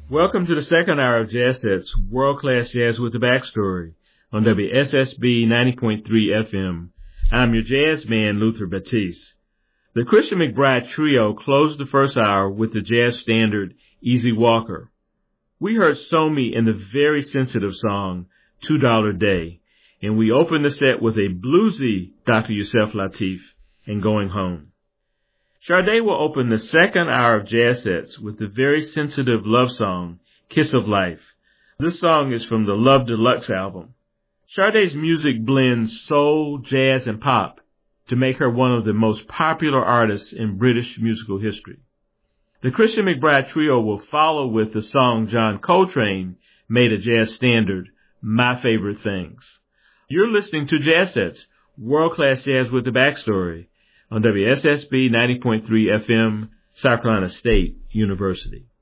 Welcome to the second hour of Jazz Sets, world-class jazz with the backstory on WSSB 90.3 FM. I'm your jazz man, Luther Batiste. The Christian McBride Trio closed the first hour with the jazz standard Easy Walker. We heard Somi in the very sensitive song, $2 Day, and we opened the set with a bluesy Dr. Yusef Lateef and Going Home. Sade will open the second hour of Jazz Sets with the very sensitive love song, Kiss of Life. This song is from the Love Deluxe album. Sade's music blends soul, jazz, and pop to make her one of the most popular artists in British musical history. The Christian McBride Trio will follow with the song John Coltrane made a jazz standard, My Favorite Things. You're listening to Jazz Sets, world-class jazz with the backstory, on WSSB 90.3 FM, South Carolina State University.